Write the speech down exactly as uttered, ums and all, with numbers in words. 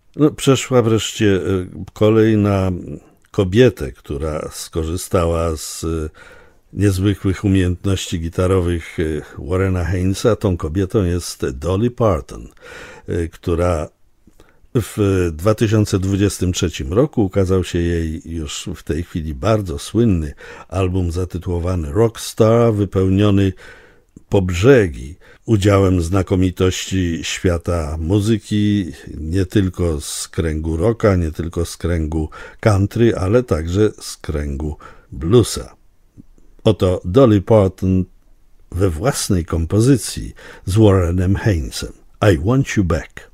No, przeszła wreszcie kolej na kobietę, która skorzystała z niezwykłych umiejętności gitarowych Warrena Haynes'a. Tą kobietą jest Dolly Parton, która w dwa tysiące dwudziestym trzecim roku ukazał się jej już w tej chwili bardzo słynny album zatytułowany Rockstar, wypełniony po brzegi udziałem znakomitości świata muzyki, nie tylko z kręgu rocka, nie tylko z kręgu country, ale także z kręgu bluesa. Oto Dolly Parton we własnej kompozycji z Warrenem Haynesem. I Want You Back.